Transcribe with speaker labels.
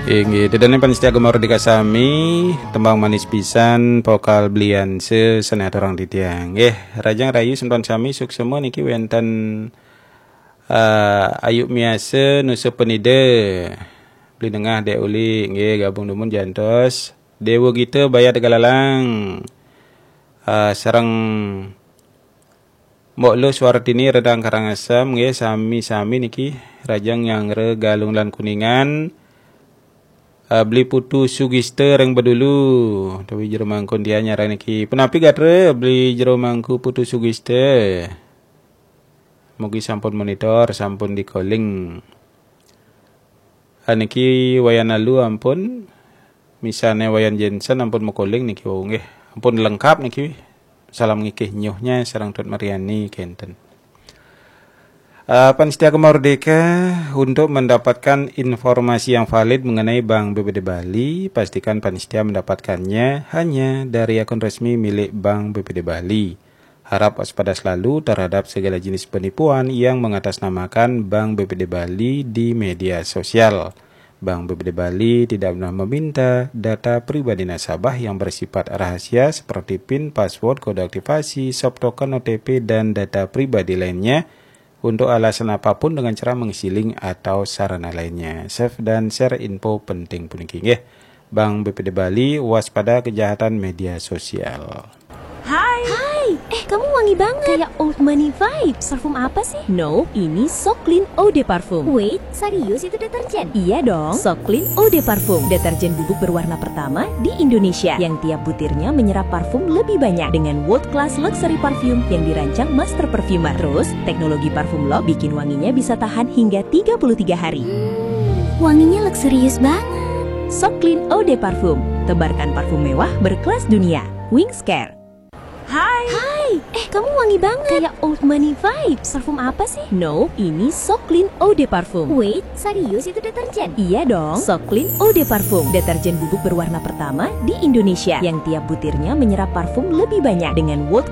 Speaker 1: Inggih, dedane panitia Gemardika sami, tembang manis pisan, vokal belian sesenat orang titiang. Rajang rayu senton sami suksema niki wenten Ayub Miase nusa penide. Beli nengah dek uli, gabung dumun jantos. Dewa kita bayar tegalalang. Sarang Mbok lo Suartini redang Karangasem, sami niki rajang yang galung lan kuningan. Beli putu sugiste reng bedulu tapi jero mangkon dia nyara niki penapi gatre beli jero mangku putu sugiste mugi sampun monitor sampun di calling niki wayan alu ampun misalnya wayan Jensen ampun mau calling niki wau nggih ampun lengkap niki salam ngikih nyuhnya sareng Tut Mariani kenten. Panitia Gemardika untuk mendapatkan informasi yang valid mengenai Bank BPD Bali, pastikan panitia mendapatkannya hanya dari akun resmi milik Bank BPD Bali. Harap waspada selalu terhadap segala jenis penipuan yang mengatasnamakan Bank BPD Bali di media sosial. Bank BPD Bali tidak pernah meminta data pribadi nasabah yang bersifat rahasia seperti PIN, password, kode aktivasi, soft token, OTP, dan data pribadi lainnya untuk alasan apapun dengan cara mengisi link atau sarana lainnya. Save dan share info penting puniki nggih. Bank BPD Bali waspada kejahatan media sosial.
Speaker 2: Hai, kamu wangi banget. Kayak old money vibes. Parfum apa sih?
Speaker 3: No, ini So Clean Eau de Parfum.
Speaker 2: Wait, serius itu deterjen?
Speaker 3: Iya dong, So Clean Eau de Parfum, deterjen bubuk berwarna pertama di Indonesia yang tiap butirnya menyerap parfum lebih banyak dengan world class luxury parfum yang dirancang master perfumer. Terus, teknologi parfum lock bikin wanginya bisa tahan hingga 33 hari.
Speaker 2: Wanginya luxurious banget.
Speaker 3: So Clean Eau de Parfum, tebarkan parfum mewah berkelas dunia. Wings Care.
Speaker 2: Hai, kamu wangi banget. Kayak old money vibes. Parfum apa sih?
Speaker 3: No, ini So Clean Eau de Parfum.
Speaker 2: Wait, serius itu deterjen?
Speaker 3: Iya dong, So Clean Eau de Parfum, deterjen bubuk berwarna pertama di Indonesia yang tiap butirnya menyerap parfum lebih banyak dengan world